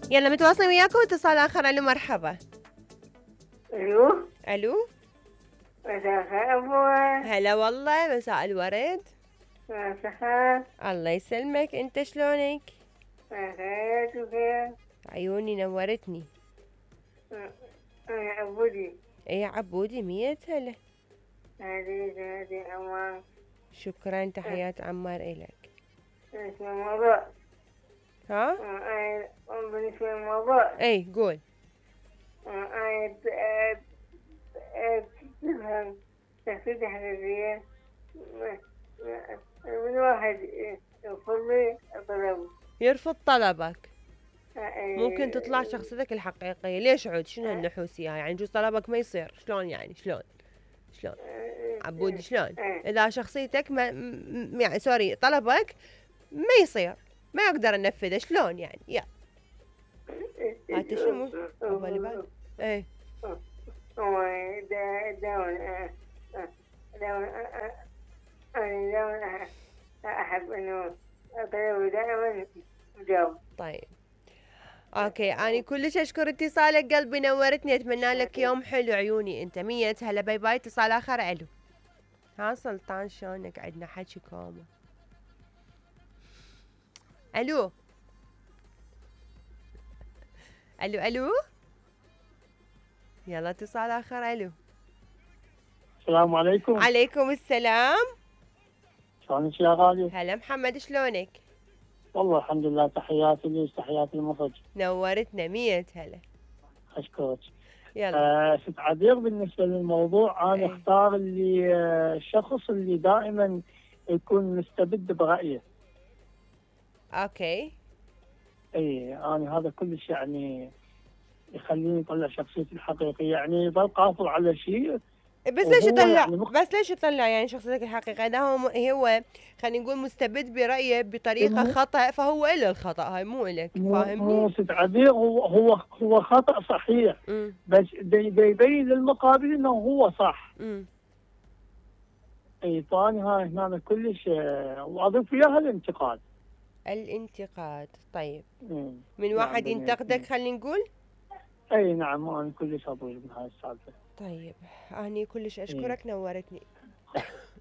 يلا متواصلين وياكم اتصال آخر. ألو مرحبا. الو ألو مساء الخير ابوي. هلا والله، مساء الورد. مساء الله يسلمك، أنت شلونك؟ الخير وكيف؟ عيوني نورتني. انا عبودي. إيه يا عبودي، 100 هلا. هذه أمام. شكرا، تحيات عمار إلك. بالنسبة للموضوع. ها؟ بالنسبة للموضوع. إيه قول. أنا تفهم شخصيتي حقيقية من واحد يرفض لي طلب. يرفض طلبك. ممكن تطلع شخصيتك الحقيقية. ليش عود؟ شنو هالنحوسية هاي؟ يعني جوز طلبك ما يصير. شلون يعني؟ شلون عبودي شلون؟ إذا شخصيتك يعني سوري طلبك ما يصير، ما يقدر ننفذه، شلون يعني؟ يا هات شنو؟ بالي بالي. ايه دائما أحب إنه أطلب دائما مجاوب. طيب اوكي، اني كلش اشكر اتصالك، قلبي نورتني، اتمنى لك يوم حلو عيوني. انت 100 هلا، باي باي. اتصال اخر. الو. ها سلطان شلونك؟ عندنا حكي كوما. الو الو. يلا اتصال اخر. الو. السلام عليكم. عليكم السلام. شلونك يا غالي؟ هلا محمد، شلونك؟ والله الحمد لله، تحياتي ليش، تحياتي المخرج. نورتنا 100 هلا. اشكرك. يلا. ست عبير، بالنسبه للموضوع انا اختار اللي الشخص اللي دائما يكون مستبد برايه. اوكي. اي انا هذا كلش يعني يخليني اطلع شخصيتي الحقيقيه، يعني يظل قافل على شيء. بس ليش يطلع يعني بس ليش يطلع يعني شخصيتك الحقيقية؟ إذا هو خلينا نقول مستبد برأيه بطريقة خطأ، فهو إله الخطأ، هاي مو إلك، فاهمني؟ ست عبير، هو خطأ صحيح. بس يبين للمقابل انه هو صح. اي فاني هاي هنا كلش واضيف فيها الانتقاد. طيب. من واحد نعم ينتقدك خلينا نقول. اي نعم، انا كلش اضيف من هاي السالفة. طيب، اني كلش اشكرك، نورتني.